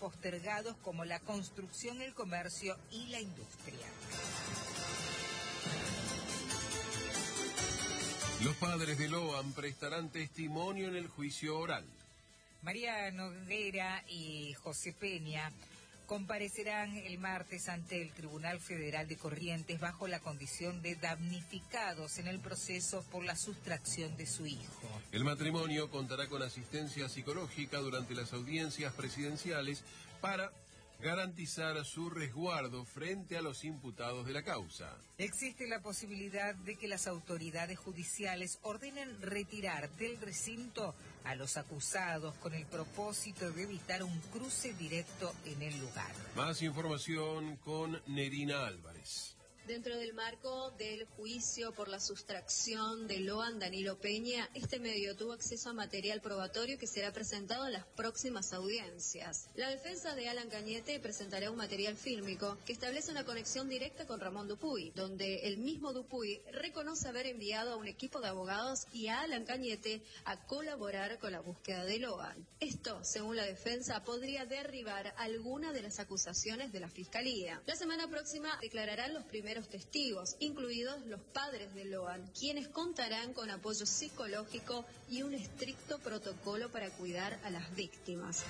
postergados como la construcción, el comercio y la industria. Los padres de Loan prestarán testimonio en el juicio oral. María Noguera y José Peña comparecerán el martes ante el Tribunal Federal de Corrientes bajo la condición de damnificados en el proceso por la sustracción de su hijo. El matrimonio contará con asistencia psicológica durante las audiencias presidenciales para garantizar su resguardo frente a los imputados de la causa. Existe la posibilidad de que las autoridades judiciales ordenen retirar del recinto a los acusados con el propósito de evitar un cruce directo en el lugar. Más información con Nerina Álvarez. Dentro del marco del juicio por la sustracción de Loan Danilo Peña, este medio tuvo acceso a material probatorio que será presentado en las próximas audiencias. La defensa de Alan Cañete presentará un material fílmico que establece una conexión directa con Ramón Dupuy, donde el mismo Dupuy reconoce haber enviado a un equipo de abogados y a Alan Cañete a colaborar con la búsqueda de Loan. Esto, según la defensa, podría derribar alguna de las acusaciones de la Fiscalía. La semana próxima declararán los primeros testigos, incluidos los padres de Loan, quienes contarán con apoyo psicológico y un estricto protocolo para cuidar a las víctimas.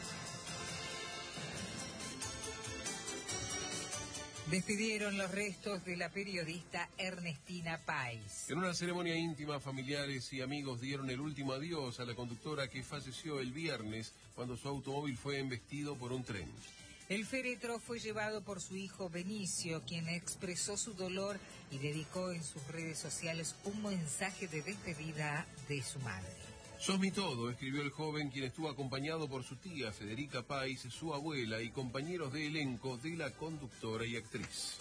Despidieron los restos de la periodista Ernestina Páez. En una ceremonia íntima, familiares y amigos dieron el último adiós a la conductora que falleció el viernes cuando su automóvil fue embestido por un tren. El féretro fue llevado por su hijo Benicio, quien expresó su dolor y dedicó en sus redes sociales un mensaje de despedida de su madre. Sos mi todo, escribió el joven, quien estuvo acompañado por su tía Federica Páez, su abuela y compañeros de elenco de la conductora y actriz.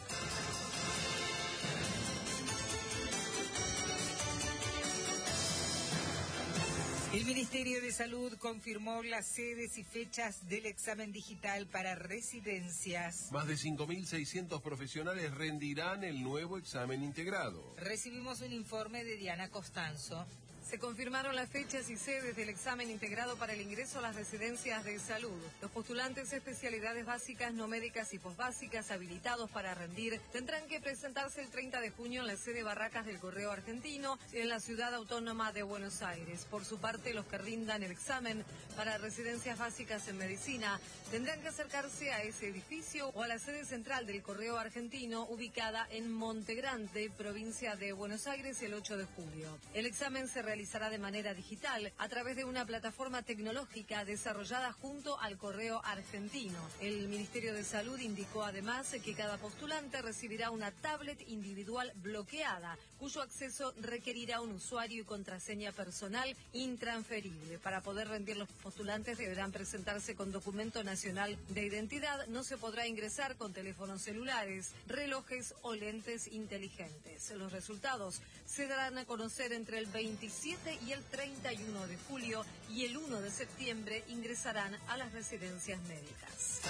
El Ministerio de Salud confirmó las sedes y fechas del examen digital para residencias. Más de 5.600 profesionales rendirán el nuevo examen integrado. Recibimos un informe de Diana Costanzo. Se confirmaron las fechas y sedes del examen integrado para el ingreso a las residencias de salud. Los postulantes de especialidades básicas, no médicas y posbásicas habilitados para rendir tendrán que presentarse el 30 de junio en la sede Barracas del Correo Argentino en la ciudad autónoma de Buenos Aires. Por su parte, los que rindan el examen para residencias básicas en medicina tendrán que acercarse a ese edificio o a la sede central del Correo Argentino ubicada en Monte Grande, provincia de Buenos Aires, el 8 de julio. El examen se realizará de manera digital a través de una plataforma tecnológica desarrollada junto al Correo Argentino. El Ministerio de Salud indicó además que cada postulante recibirá una tablet individual bloqueada, cuyo acceso requerirá un usuario y contraseña personal intransferible. Para poder rendir, los postulantes deberán presentarse con documento nacional de identidad. No se podrá ingresar con teléfonos celulares, relojes o lentes inteligentes. Los resultados se darán a conocer entre el 27 y el 31 de julio y el 1 de septiembre ingresarán a las residencias médicas.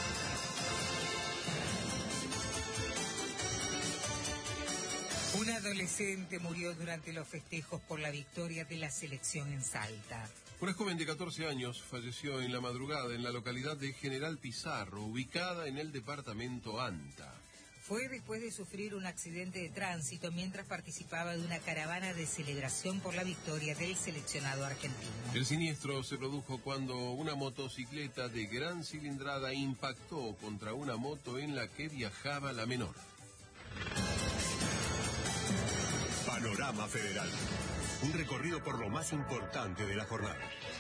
Un adolescente murió durante los festejos por la victoria de la selección en Salta. Una joven de 14 años falleció en la madrugada en la localidad de General Pizarro, ubicada en el departamento Anta. Fue después de sufrir un accidente de tránsito mientras participaba de una caravana de celebración por la victoria del seleccionado argentino. El siniestro se produjo cuando una motocicleta de gran cilindrada impactó contra una moto en la que viajaba la menor. Panorama Federal. Un recorrido por lo más importante de la jornada.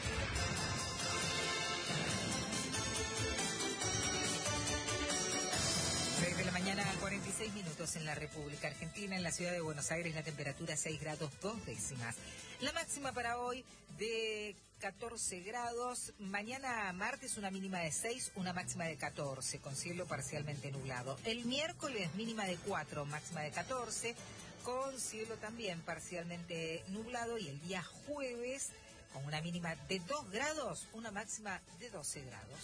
6 de la mañana, 46 minutos en la República Argentina. En la ciudad de Buenos Aires la temperatura 6 grados 2 décimas. La máxima para hoy de 14 grados. Mañana martes una mínima de 6, una máxima de 14, con cielo parcialmente nublado. El miércoles mínima de 4, máxima de 14, con cielo también parcialmente nublado. Y el día jueves con una mínima de 2 grados, una máxima de 12 grados.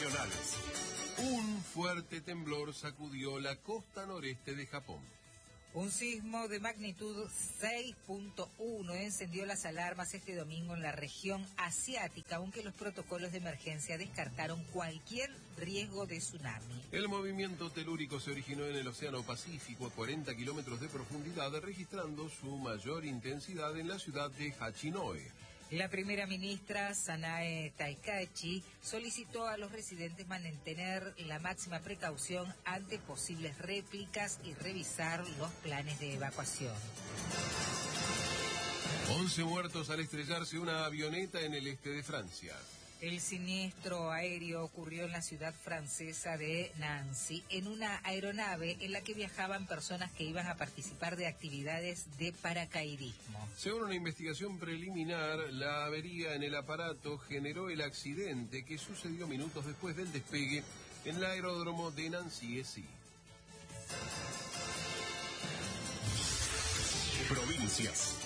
Internacionales. Un fuerte temblor sacudió la costa noreste de Japón. Un sismo de magnitud 6.1 encendió las alarmas este domingo en la región asiática, aunque los protocolos de emergencia descartaron cualquier riesgo de tsunami. El movimiento telúrico se originó en el Océano Pacífico a 40 kilómetros de profundidad, registrando su mayor intensidad en la ciudad de Hachinohe. La primera ministra, Sanae Taikachi, solicitó a los residentes mantener la máxima precaución ante posibles réplicas y revisar los planes de evacuación. 11 muertos al estrellarse una avioneta en el este de Francia. El siniestro aéreo ocurrió en la ciudad francesa de Nancy, en una aeronave en la que viajaban personas que iban a participar de actividades de paracaidismo. Según una investigación preliminar, la avería en el aparato generó el accidente que sucedió minutos después del despegue en el aeródromo de Nancy-Essy. Provincias.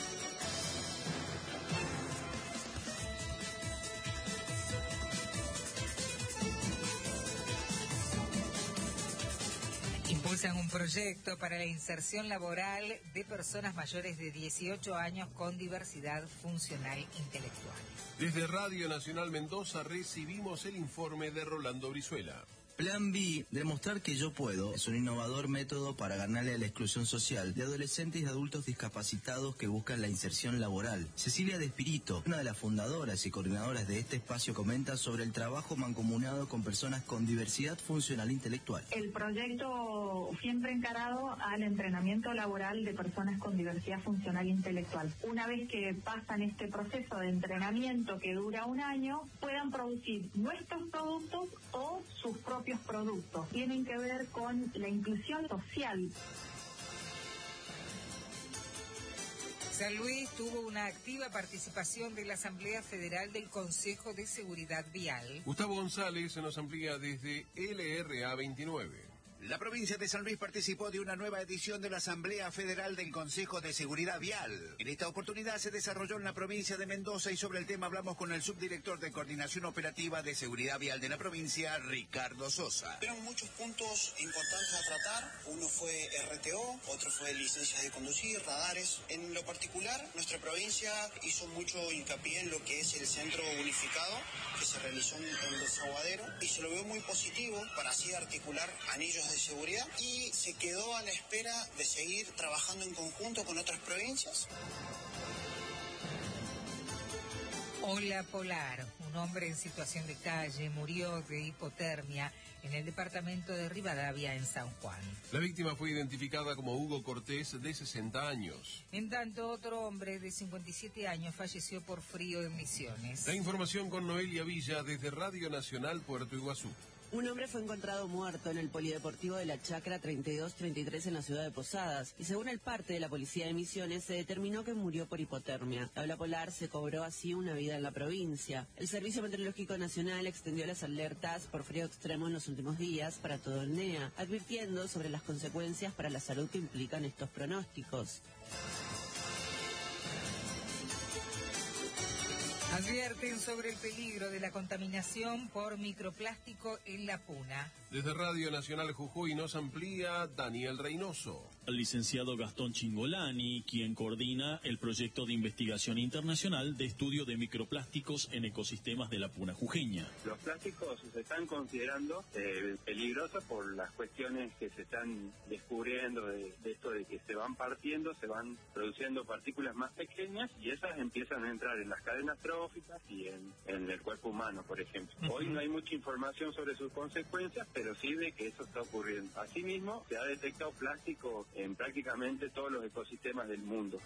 Impulsan un proyecto para la inserción laboral de personas mayores de 18 años con diversidad funcional intelectual. Desde Radio Nacional Mendoza recibimos el informe de Rolando Brizuela. Plan B, demostrar que yo puedo, es un innovador método para ganarle a la exclusión social de adolescentes y adultos discapacitados que buscan la inserción laboral. Cecilia De Spirito, una de las fundadoras y coordinadoras de este espacio, comenta sobre el trabajo mancomunado con personas con diversidad funcional intelectual. El proyecto siempre encarado al entrenamiento laboral de personas con diversidad funcional intelectual. Una vez que pasan este proceso de entrenamiento que dura un año, puedan producir nuestros productos o sus propios productos. Tienen que ver con la inclusión social. San Luis tuvo una activa participación de la Asamblea Federal del Consejo de Seguridad Vial. Gustavo González nos amplía desde LRA 29. La provincia de San Luis participó de una nueva edición de la Asamblea Federal del Consejo de Seguridad Vial. En esta oportunidad se desarrolló en la provincia de Mendoza y sobre el tema hablamos con el subdirector de Coordinación Operativa de Seguridad Vial de la provincia, Ricardo Sosa. Fueron muchos puntos importantes a tratar. Uno fue RTO, otro fue licencias de conducir, radares. En lo particular, nuestra provincia hizo mucho hincapié en lo que es el centro unificado que se realizó en el Desaguadero y se lo vio muy positivo para así articular anillos de seguridad y se quedó a la espera de seguir trabajando en conjunto con otras provincias. Ola Polar, un hombre en situación de calle, murió de hipotermia en el departamento de Rivadavia, en San Juan. La víctima fue identificada como Hugo Cortés, de 60 años. En tanto, otro hombre de 57 años falleció por frío en Misiones. La información con Noelia Villa desde Radio Nacional Puerto Iguazú. Un hombre fue encontrado muerto en el polideportivo de la Chacra 32-33 en la ciudad de Posadas y según el parte de la policía de Misiones se determinó que murió por hipotermia. La ola polar se cobró así una vida en la provincia. El Servicio Meteorológico Nacional extendió las alertas por frío extremo en los últimos días para todo el NEA, advirtiendo sobre las consecuencias para la salud que implican estos pronósticos. Advierten sobre el peligro de la contaminación por microplástico en la Puna. Desde Radio Nacional Jujuy nos amplía Daniel Reynoso. El licenciado Gastón Chingolani, quien coordina el proyecto de investigación internacional de estudio de microplásticos en ecosistemas de la Puna jujeña. Los plásticos se están considerando peligrosos por las cuestiones que se están descubriendo de esto de que se van partiendo, se van produciendo partículas más pequeñas y esas empiezan a entrar en las cadenas tróficas y en el cuerpo humano, por ejemplo. Hoy no hay mucha información sobre sus consecuencias, pero sí de que eso está ocurriendo. Asimismo, se ha detectado plástico en prácticamente todos los ecosistemas del mundo.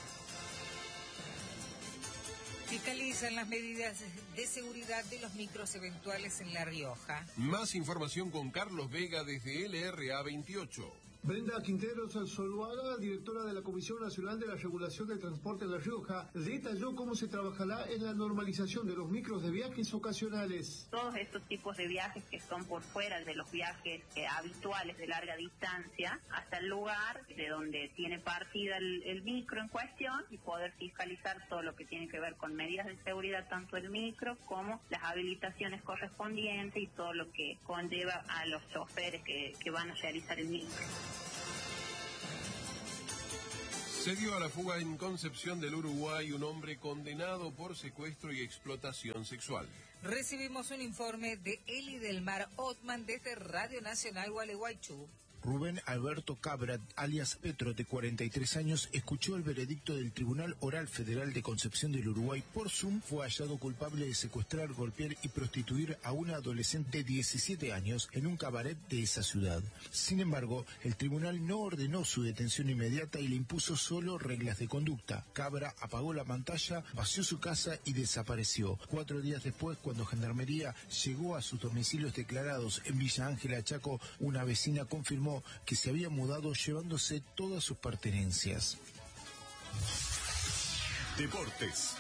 Fiscalizan las medidas de seguridad de los micros eventuales en La Rioja. Más información con Carlos Vega desde LRA 28. Brenda Quinteros Zuluaga, directora de la Comisión Nacional de la Regulación del Transporte de La Rioja, detalló cómo se trabajará en la normalización de los micros de viajes ocasionales. Todos estos tipos de viajes que son por fuera de los viajes habituales de larga distancia, hasta el lugar de donde tiene partida el micro en cuestión y poder fiscalizar todo lo que tiene que ver con medidas de seguridad, tanto el micro como las habilitaciones correspondientes y todo lo que conlleva a los choferes que van a realizar el micro. Se dio a la fuga en Concepción del Uruguay un hombre condenado por secuestro y explotación sexual. Recibimos un informe de Eli del Mar Otman desde Radio Nacional Gualeguaychú. Rubén Alberto Cabra, alias Petro, de 43 años, escuchó el veredicto del Tribunal Oral Federal de Concepción del Uruguay por Zoom. Fue hallado culpable de secuestrar, golpear y prostituir a una adolescente de 17 años en un cabaret de esa ciudad. Sin embargo, el tribunal no ordenó su detención inmediata y le impuso solo reglas de conducta. Cabra apagó la pantalla, vació su casa y desapareció. 4 días después, cuando Gendarmería llegó a sus domicilios declarados en Villa Ángela, Chaco, una vecina confirmó que se había mudado llevándose todas sus pertenencias. Deportes.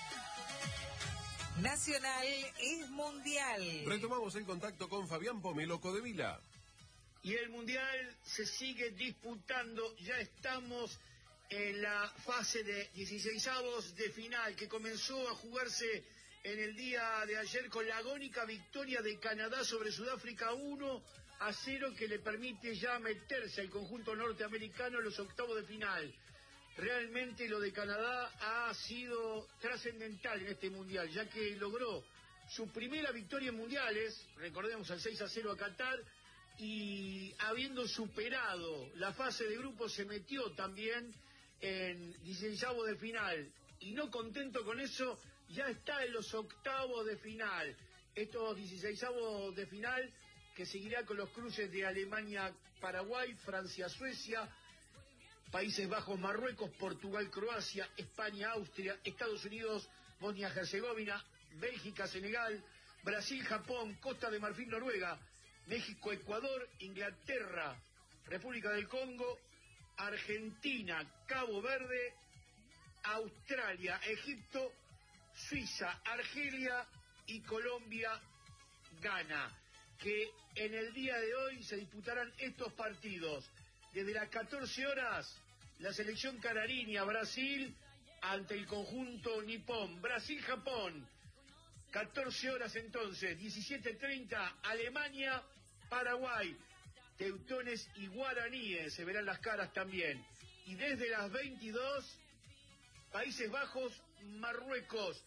Nacional es mundial. Retomamos el contacto con Fabián Pomelo Codevila. Y el mundial se sigue disputando, ya estamos en la fase de 16avos de final que comenzó a jugarse en el día de ayer con la agónica victoria de Canadá sobre Sudáfrica 1-0 que le permite ya meterse al conjunto norteamericano en los octavos de final. Realmente lo de Canadá ha sido trascendental en este mundial, ya que logró su primera victoria en mundiales, recordemos al 6-0 a Qatar, y habiendo superado la fase de grupos se metió también en 16avos de final, y no contento con eso, ya está en los octavos de final. Estos 16avos de final que seguirá con los cruces de Alemania-Paraguay, Francia-Suecia, Países Bajos, Marruecos, Portugal, Croacia, España, Austria, Estados Unidos, Bosnia-Herzegovina, Bélgica, Senegal, Brasil, Japón, Costa de Marfil, Noruega, México, Ecuador, Inglaterra, República del Congo, Argentina, Cabo Verde, Australia, Egipto, Suiza, Argelia y Colombia, Ghana, que en el día de hoy se disputarán estos partidos. Desde las 14 horas, la selección canariña, Brasil, ante el conjunto nipón. Brasil-Japón, 14 horas entonces, 17:30, Alemania, Paraguay, teutones y guaraníes, se verán las caras también. Y desde las 22, Países Bajos, Marruecos,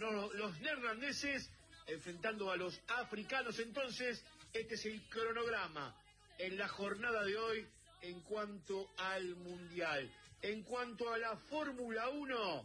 los neerlandeses enfrentando a los africanos. Entonces, este es el cronograma en la jornada de hoy en cuanto al Mundial. En cuanto a la Fórmula 1,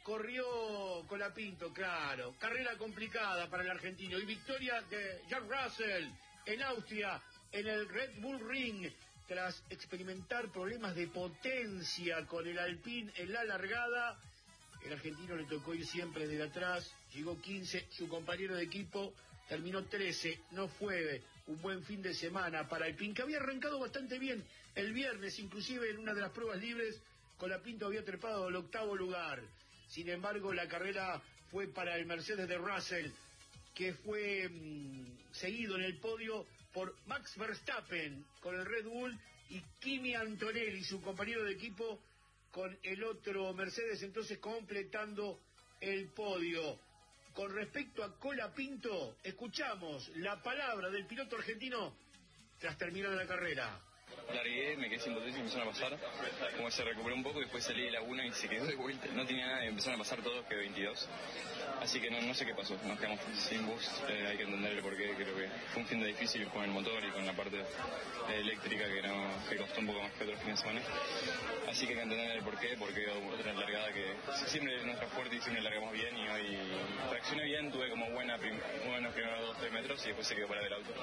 corrió Colapinto, claro, carrera complicada para el argentino, y victoria de Jack Russell en Austria, en el Red Bull Ring, tras experimentar problemas de potencia con el Alpine en la largada. El argentino le tocó ir siempre desde atrás, llegó 15, su compañero de equipo terminó 13, no fue un buen fin de semana para Alpine, que había arrancado bastante bien el viernes, inclusive en una de las pruebas libres, Colapinto había trepado al 8º lugar. Sin embargo, la carrera fue para el Mercedes de Russell, que fue seguido en el podio por Max Verstappen con el Red Bull y Kimi Antonelli, su compañero de equipo, con el otro Mercedes, entonces completando el podio. Con respecto a Colapinto, escuchamos la palabra del piloto argentino tras terminar la carrera. Largué, me quedé sin potencia y empezaron a pasar, como se recuperó un poco, y después salí de la 1 y se quedó de vuelta, no tenía nada, y empezaron a pasar todos, quedó 22, así que no sé qué pasó, nos quedamos sin bus, hay que entender el porqué, creo que fue un fin de difícil con el motor y con la parte eléctrica que costó un poco más que otros fines de semana, así que hay que entender el porqué, porque otra largada que siempre es nuestra fuerte y siempre largamos bien, y hoy reaccioné bien, tuve como buenos primeros 2-3 metros y después se quedó para del auto.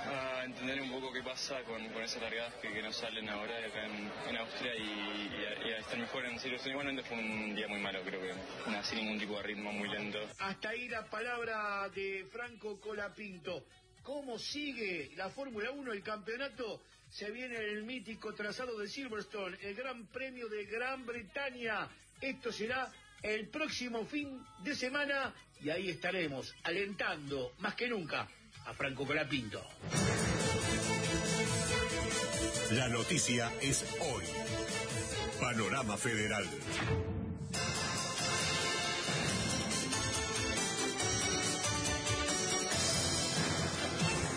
A entender un poco qué pasa con esas largadas que no salen ahora acá en Austria y a estar mejor en situación. Igualmente fue un día muy malo, creo que sin ningún tipo de ritmo, muy lento. Hasta ahí la palabra de Franco Colapinto. ¿Cómo sigue la Fórmula 1? El campeonato se viene en el mítico trazado de Silverstone, el Gran Premio de Gran Bretaña. Esto será el próximo fin de semana y ahí estaremos alentando más que nunca a Franco Colapinto. La noticia es hoy. Panorama Federal.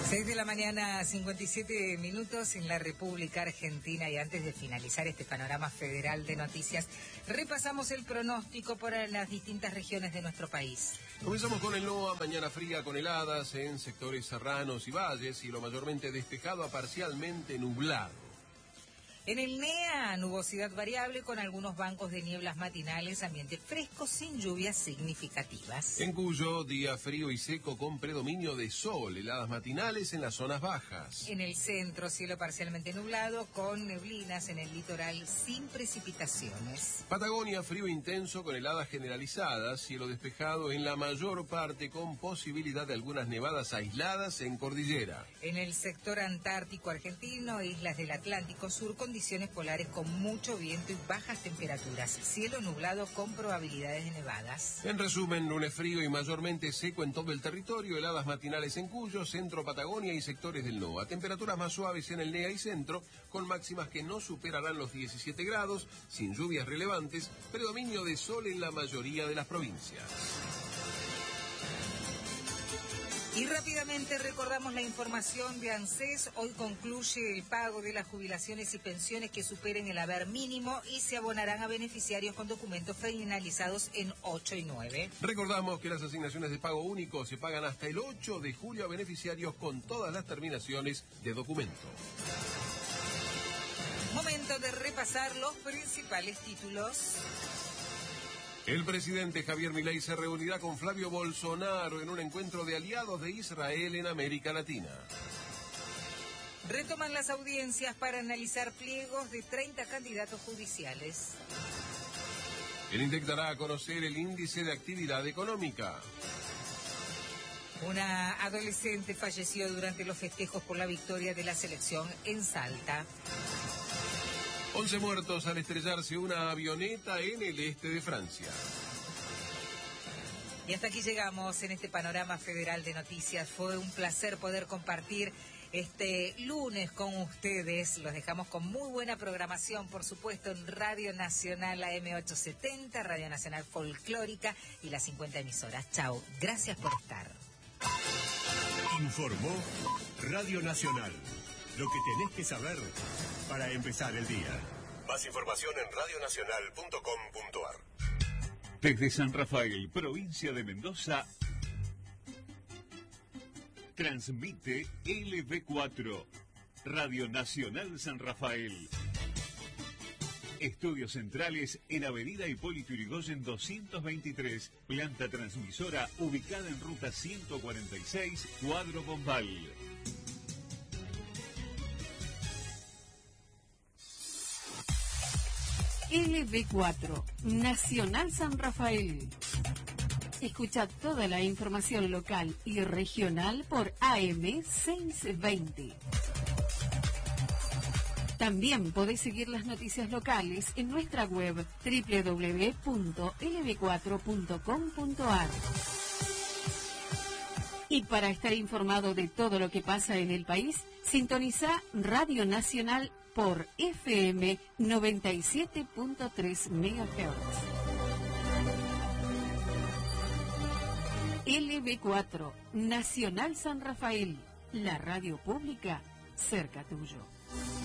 6 de la mañana, 57 minutos en la República Argentina, y antes de finalizar este panorama federal de noticias, repasamos el pronóstico para las distintas regiones de nuestro país. Comenzamos con el NOA, mañana fría con heladas en sectores serranos y valles, cielo mayormente despejado a parcialmente nublado. En el NEA, nubosidad variable con algunos bancos de nieblas matinales, ambiente fresco sin lluvias significativas. En Cuyo, día frío y seco con predominio de sol, heladas matinales en las zonas bajas. En el centro, cielo parcialmente nublado con neblinas en el litoral sin precipitaciones. Patagonia, frío intenso con heladas generalizadas, cielo despejado en la mayor parte con posibilidad de algunas nevadas aisladas en cordillera. En el sector antártico argentino, islas del Atlántico Sur, condiciones polares con mucho viento y bajas temperaturas, cielo nublado con probabilidades de nevadas. En resumen, lunes frío y mayormente seco en todo el territorio, heladas matinales en Cuyo, centro, Patagonia y sectores del NOA. Temperaturas más suaves en el NEA y centro, con máximas que no superarán los 17 grados, sin lluvias relevantes, predominio de sol en la mayoría de las provincias. Y rápidamente recordamos la información de ANSES. Hoy concluye el pago de las jubilaciones y pensiones que superen el haber mínimo y se abonarán a beneficiarios con documentos finalizados en 8 y 9. Recordamos que las asignaciones de pago único se pagan hasta el 8 de julio a beneficiarios con todas las terminaciones de documento. Momento de repasar los principales títulos. El presidente Javier Milei se reunirá con Flavio Bolsonaro en un encuentro de aliados de Israel en América Latina. Retoman las audiencias para analizar pliegos de 30 candidatos judiciales. El INDEC dará a conocer el índice de actividad económica. Una adolescente falleció durante los festejos por la victoria de la selección en Salta. 11 muertos al estrellarse una avioneta en el este de Francia. Y hasta aquí llegamos en este panorama federal de noticias. Fue un placer poder compartir este lunes con ustedes. Los dejamos con muy buena programación, por supuesto, en Radio Nacional AM870, Radio Nacional Folclórica y las 50 emisoras. Chao, gracias por estar. Informó Radio Nacional. Lo que tenés que saber para empezar el día. Más información en radionacional.com.ar. Desde San Rafael, provincia de Mendoza, transmite LB4, Radio Nacional San Rafael. Estudios centrales en Avenida Hipólito Yrigoyen 223, planta transmisora ubicada en ruta 146, Cuadro Bombal. LB4, Nacional San Rafael. Escucha toda la información local y regional por AM 620. También podés seguir las noticias locales en nuestra web www.lb4.com.ar. Y para estar informado de todo lo que pasa en el país, sintoniza Radio Nacional por FM 97.3 MHz. LB4, Nacional San Rafael, la radio pública cerca tuyo.